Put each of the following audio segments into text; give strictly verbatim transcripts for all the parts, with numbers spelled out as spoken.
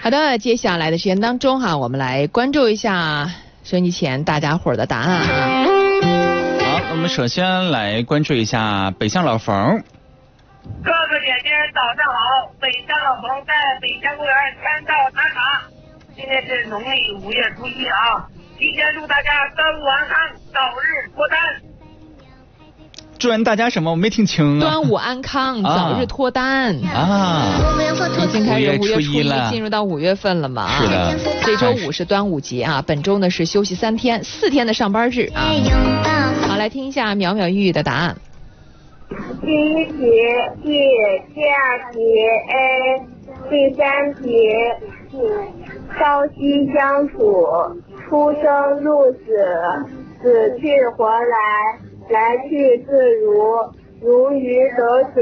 好的，接下来的时间当中哈，我们来关注一下收音机前大家伙的答案啊。 好，我们首先来关注一下北向老冯。 哥哥姐姐早上好，北向老冯在北向公园签到打卡。今天是农历五月初一啊，提前祝大家端午安康，早日脱单。 祝愿大家什么？我没听清啊。 端午安康，早日脱单啊！ 已经开始五月初一了， 进入到五月份了嘛？ 是的。 这周五是端午节啊，本周呢是休息三天，四天的上班日啊。好，来听一下淼淼玉玉的答案。 第一题 D， 第二题 A， 第三题朝夕相处，出生入死，死去活来，来去自如，如鱼得水，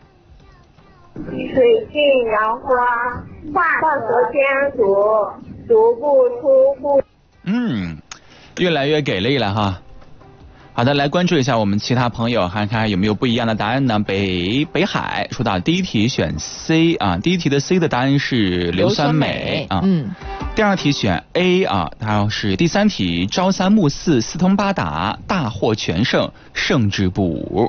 水性杨花，画蛇添足，足不出户。 嗯，越来越给力了哈。好的，来关注一下我们其他朋友，看看有没有不一样的答案呢？北北海说到第一题选 C 啊，第一题的 C 的答案是硫酸镁啊。嗯。第二题选 A 啊，它是第三题朝三暮四，四通八达，大获全胜，胜之不武。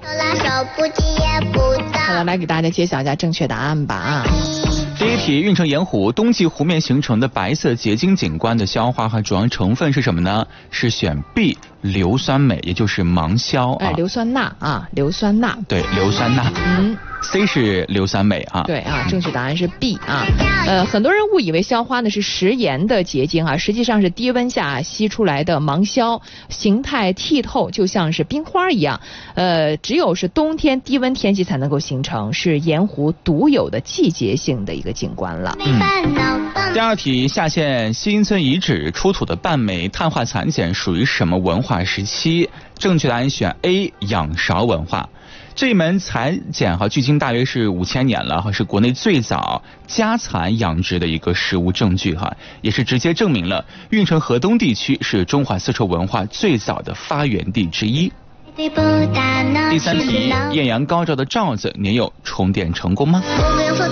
好了，来给大家揭晓一下正确答案吧啊。 第一题，运城盐湖冬季湖面形成的白色结晶景观的硝化和主要成分是什么呢？是选 B 硫酸镁，也就是芒硝啊。 哎，硫酸钠啊，硫酸钠。 对，硫酸钠。嗯。C 是硫酸镁啊。 对啊，正确答案是 B 啊。呃，很多人误以为硝花呢是食盐的结晶啊，实际上是低温下吸出来的芒硝，形态剔透，就像是冰花一样。呃，只有是冬天低温天气才能够形成，是盐湖独有的季节性的一个景观了。 嗯。第二题，下县西营村遗址出土的半枚碳化蚕茧属于什么文化时期？正确答案选 A 仰韶文化。这一门蚕茧哈，距今大约是五千年了哈，是国内最早家蚕养殖的一个实物证据哈，也是直接证明了运城河东地区是中华丝绸文化最早的发源地之一。第三题，艳阳高照的罩子，您有充电成功吗？